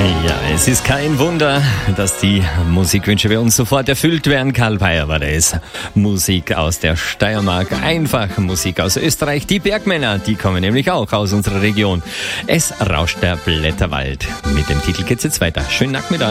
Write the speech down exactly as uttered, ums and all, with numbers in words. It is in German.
Ja, es ist kein Wunder, dass die Musikwünsche bei uns sofort erfüllt werden. Karl Bayer war das. Musik aus der Steiermark, einfach Musik aus Österreich. Die Bergmänner, die kommen nämlich auch aus unserer Region. Es rauscht der Blätterwald. Mit dem Titel geht's jetzt weiter. Schönen Nachmittag.